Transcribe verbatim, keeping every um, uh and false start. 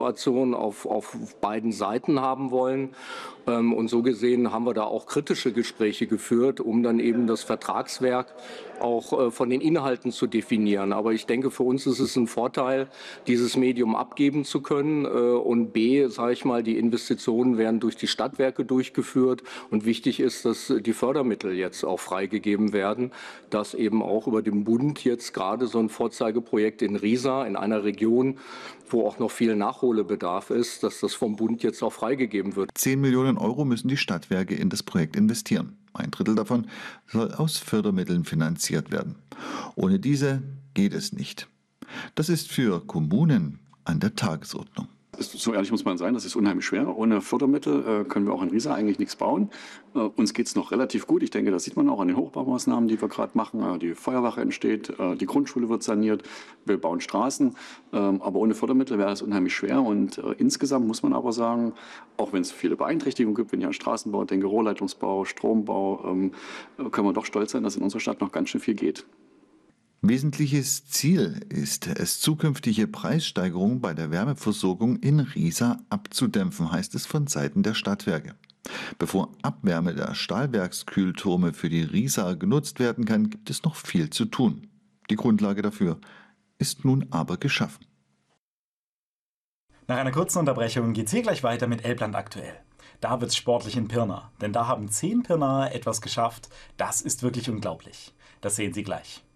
Auf, auf beiden Seiten haben wollen. Und so gesehen haben wir da auch kritische Gespräche geführt, um dann eben das Vertragswerk auch von den Inhalten zu definieren. Aber ich denke, für uns ist es ein Vorteil, dieses Medium abgeben zu können. Und B, sage ich mal, die Investitionen werden durch die Stadtwerke durchgeführt. Und wichtig ist, dass die Fördermittel jetzt auch freigegeben werden, dass eben auch über den Bund jetzt gerade so ein Vorzeigeprojekt in Riesa, in einer Region, wo auch noch viel Nachholbedarf ist, dass das vom Bund jetzt auch freigegeben wird. zehn Millionen Euro müssen die Stadtwerke in das Projekt investieren. Ein Drittel davon soll aus Fördermitteln finanziert werden. Ohne diese geht es nicht. Das ist für Kommunen an der Tagesordnung. So ehrlich muss man sein, das ist unheimlich schwer. Ohne Fördermittel äh, können wir auch in Riesa eigentlich nichts bauen. Äh, uns geht es noch relativ gut. Ich denke, das sieht man auch an den Hochbaumaßnahmen, die wir gerade machen. Äh, die Feuerwache entsteht, äh, die Grundschule wird saniert, wir bauen Straßen. Äh, aber ohne Fördermittel wäre das unheimlich schwer. Und äh, insgesamt muss man aber sagen, auch wenn es viele Beeinträchtigungen gibt, wenn ich an Straßenbau denke, Rohrleitungsbau, Strombau, ähm, können wir doch stolz sein, dass in unserer Stadt noch ganz schön viel geht. Wesentliches Ziel ist es, zukünftige Preissteigerungen bei der Wärmeversorgung in Riesa abzudämpfen, heißt es von Seiten der Stadtwerke. Bevor Abwärme der Stahlwerkskühlturme für die Riesa genutzt werden kann, gibt es noch viel zu tun. Die Grundlage dafür ist nun aber geschaffen. Nach einer kurzen Unterbrechung geht's hier gleich weiter mit Elbland aktuell. Da wird's sportlich in Pirna, denn da haben zehn Pirnaer etwas geschafft. Das ist wirklich unglaublich. Das sehen Sie gleich.